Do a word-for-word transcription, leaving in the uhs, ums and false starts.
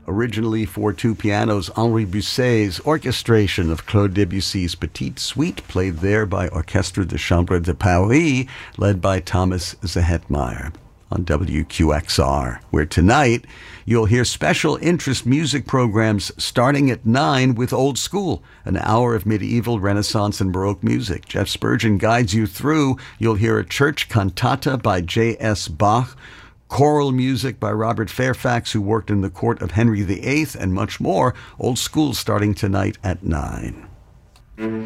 originally for two pianos, Henri Busset's orchestration of Claude Debussy's Petite Suite, played there by Orchestre de Chambre de Paris, led by Thomas Zehetmeyer on W Q X R, where tonight you'll hear special interest music programs starting at nine with Old School, an hour of medieval, Renaissance, and Baroque music. Jeff Spurgeon guides you through. You'll hear a church cantata by J S Bach, choral music by Robert Fairfax, who worked in the court of Henry the Eighth, and much more. Old School starting tonight at nine.